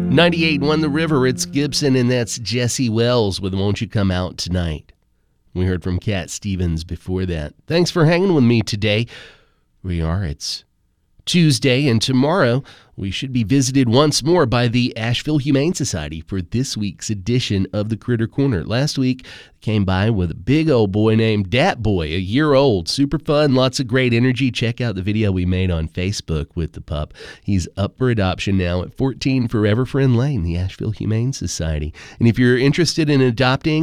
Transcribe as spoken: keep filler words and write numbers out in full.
ninety-eight one The River, it's Gibson, and that's Jesse Wells with Won't You Come Out Tonight. We heard from Cat Stevens before that. Thanks for hanging with me today. We are, it's Tuesday, and tomorrow we should be visited once more by the Asheville Humane Society for this week's edition of the Critter Corner. Last week, came by with a big old boy named Dat Boy, a year old. Super fun, lots of great energy. Check out the video we made on Facebook with the pup. He's up for adoption now at fourteen Forever Friend Lane, the Asheville Humane Society. And if you're interested in adopting